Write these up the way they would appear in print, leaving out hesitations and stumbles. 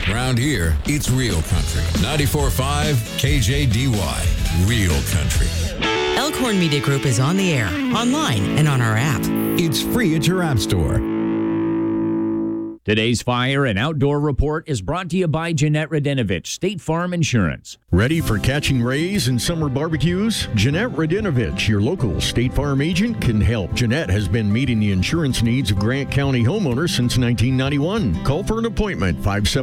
Around here, it's real country. 94.5 KJDY. Real country. Elkhorn Media Group is on the air, online, and on our app. It's free at your app store. Today's Fire and Outdoor Report is brought to you by Jeanette Radinovich, State Farm Insurance. Ready for catching rays and summer barbecues? Jeanette Radinovich, your local State Farm agent, can help. Jeanette has been meeting the insurance needs of Grant County homeowners since 1991. Call for an appointment,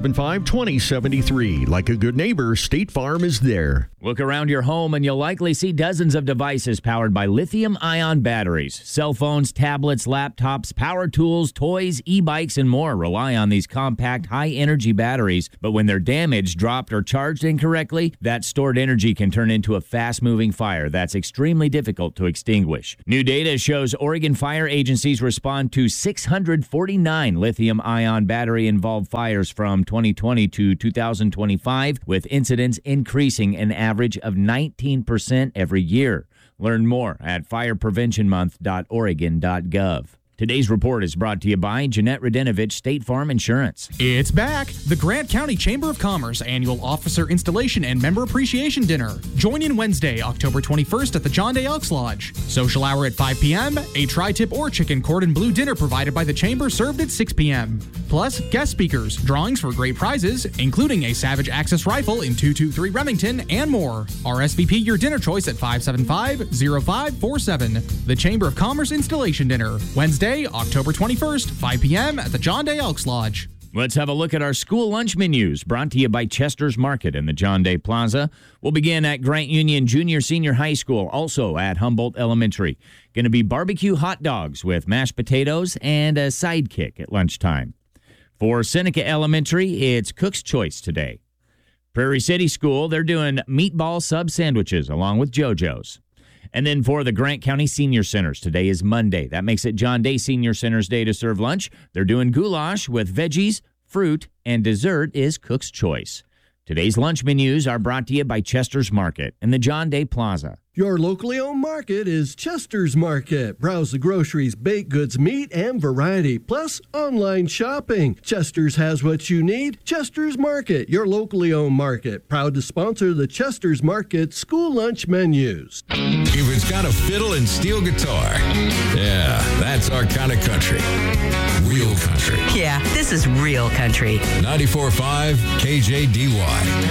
575-2073. Like a good neighbor, State Farm is there. Look around your home and you'll likely see dozens of devices powered by lithium-ion batteries. Cell phones, tablets, laptops, power tools, toys, e-bikes, and more rely on these compact, high-energy batteries. But when they're damaged, dropped, or charged incorrectly, that stored energy can turn into a fast-moving fire that's extremely difficult to extinguish. New data shows Oregon fire agencies respond to 649 lithium-ion battery-involved fires from 2020 to 2025, with incidents increasing an average of 19% every year. Learn more at firepreventionmonth.oregon.gov. Today's report is brought to you by Jeanette Radinovich, State Farm Insurance. It's back! The Grant County Chamber of Commerce Annual Officer Installation and Member Appreciation Dinner. Join in Wednesday, October 21st at the John Day Elks Lodge. Social hour at 5 p.m., a tri-tip or chicken cordon bleu dinner provided by the Chamber served at 6 p.m. Plus, guest speakers, drawings for great prizes, including a Savage Access rifle in 223 Remington, and more. RSVP your dinner choice at 575-0547. The Chamber of Commerce Installation Dinner, Wednesday, October 21st, 5 p.m. at the John Day Elks Lodge. Let's have a look at our school lunch menus, brought to you by Chester's Market in the John Day Plaza. We'll begin at Grant Union Junior Senior High School, also at Humboldt Elementary. Going to be barbecue hot dogs with mashed potatoes and a sidekick at lunchtime. For Seneca Elementary, it's Cook's Choice today. Prairie City School, they're doing meatball sub sandwiches along with JoJo's. And then for the Grant County Senior Centers, today is Monday. That makes it John Day Senior Centers Day to serve lunch. They're doing goulash with veggies, fruit, and dessert is Cook's Choice. Today's lunch menus are brought to you by Chester's Market in the John Day Plaza. Your locally owned market is Chester's Market. Browse the groceries, baked goods, meat, and variety, plus online shopping. Chester's has what you need. Chester's Market, your locally owned market. Proud to sponsor the Chester's Market school lunch menus. If it's got a fiddle and steel guitar, yeah, that's our kind of country. Real country. Yeah, this is real country. 94.5 KJDY.